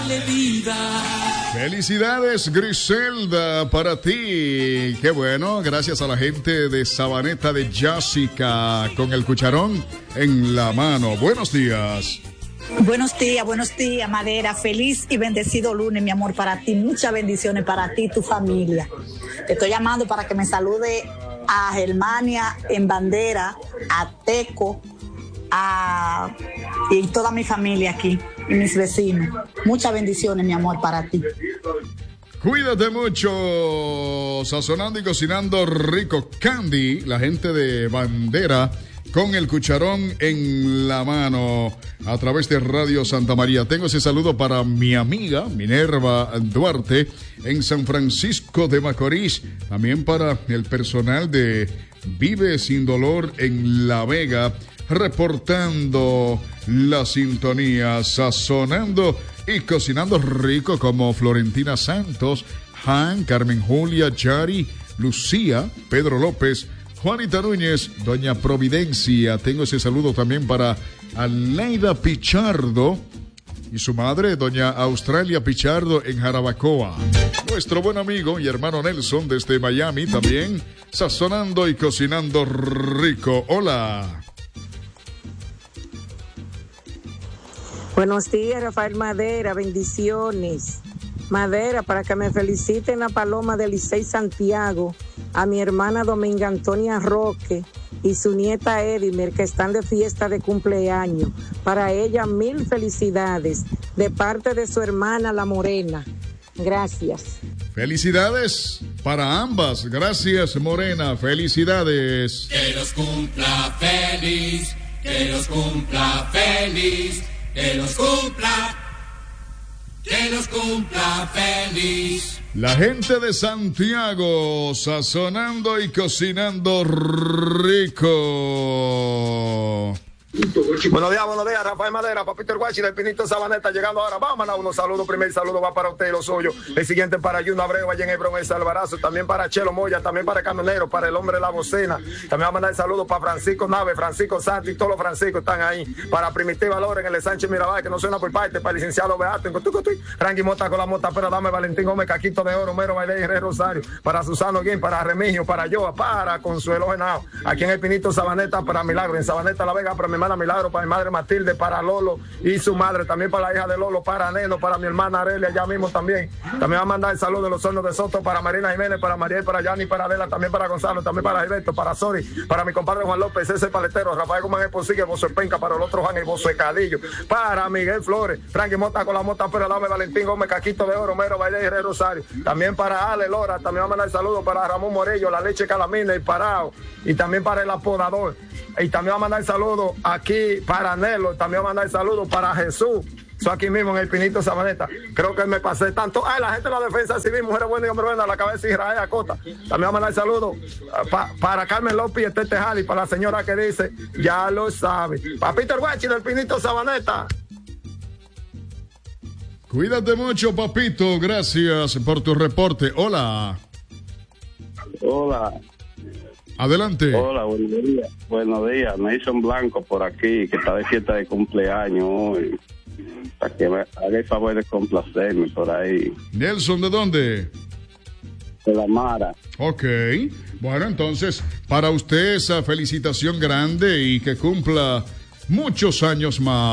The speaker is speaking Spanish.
dale vida. Felicidades, Griselda, para ti. Qué bueno, gracias a la gente de Sabaneta de Jessica con el cucharón en la mano. Buenos días. Buenos días, Madera. Feliz y bendecido lunes, mi amor, para ti. Muchas bendiciones para ti y tu familia. Te estoy llamando para que me salude a Germania en Bandera, a Teco, y toda mi familia aquí, y mis vecinos. Muchas bendiciones, mi amor, para ti. Cuídate mucho, sazonando y cocinando rico. Candy, la gente de Bandera, con el cucharón en la mano, a través de Radio Santa María. Tengo ese saludo para mi amiga Minerva Duarte, en San Francisco de Macorís. También para el personal de Vive Sin Dolor en La Vega, reportando la sintonía, sazonando y cocinando rico, como Florentina Santos, Han, Carmen Julia, Yari, Lucía, Pedro López, Juanita Núñez, Doña Providencia. Tengo ese saludo también para Aleida Pichardo y su madre, Doña Australia Pichardo, en Jarabacoa. Nuestro buen amigo y hermano Nelson desde Miami también, sazonando y cocinando rico. Hola. Buenos días, Rafael Madera, bendiciones. Madera, para que me feliciten a Paloma de Licey Santiago, a mi hermana Dominga Antonia Roque y su nieta Edimer, que están de fiesta de cumpleaños. Para ella, 1000 felicidades, de parte de su hermana La Morena. Gracias. Felicidades para ambas. Gracias, Morena. Felicidades. Que los cumpla feliz, que los cumpla feliz, que los cumpla feliz. La gente de Santiago, sazonando y cocinando rico. Buenos días, Rafael Madera, Papito el Guachi del Pinito Sabaneta, llegando ahora. Vamos a mandar unos saludos. Primer saludo va para usted y los suyos. El siguiente para Juno Abreu, allá en Hebrón, El Salvarazo. También para Chelo Moya, también para Camionero, para el hombre de la bocina. También va a mandar saludos para Francisco Nave, Francisco Santos y todos los Franciscos están ahí. Para Primitiva Lora en el Sánchez Mirabal, que no suena por parte. Para el licenciado Beato en Cotucotuy. Ranky Mota con la mota, pero dame Valentín Gómez, Caquito de Oro, Mero Bailey, Rey Rosario. Para Susano Guín, para Remigio, para Yoa, para Consuelo Genao. Aquí en el Pinito Sabaneta, para Milagro. En Sabaneta La Vega, para mi hermana Milagro, para mi madre Matilde, para Lolo y su madre, también para la hija de Lolo, para Neno, para mi hermana Arelia, allá mismo también. También va a mandar el saludo de los hornos de Soto para Marina Jiménez, para Mariel, para Yani, para Adela, también para Gonzalo, también para Gilberto, para Sori, para mi compadre Juan López, ese paletero, Rafael Gómez Posigue, Bozo de Penca, para el otro Juan, el Bozo de Cadillo, para Miguel Flores, Frankie Mota con la mota, pero dame Valentín Gómez, Caquito de Oro, Mero Bailey, Rey Rosario, también para Ale Lora, también va a mandar el saludo para Ramón Morello, la leche Calamina, el Parao, y también para el apodador. Y también va a mandar saludos aquí para Nelo, también va a mandar saludos para Jesús. Eso aquí mismo en el Pinito Sabaneta. Creo que me pasé tanto. Ay, la gente de la defensa civil, mujeres buenas y hombres buenos, a la cabeza de Israel Acosta. También va a mandar saludos para Carmen López y Esther Tejali, para la señora que dice, ya lo sabe. Papito el Guachi del Pinito Sabaneta. Cuídate mucho, papito. Gracias por tu reporte. Hola. Hola. Adelante. Hola, buenos días. Buenos días. Nelson Blanco por aquí, que está de fiesta de cumpleaños hoy. Para que me haga el favor de complacerme por ahí. Nelson, ¿de dónde? De La Mara. Ok. Bueno, entonces, para usted esa felicitación grande y que cumpla muchos años más.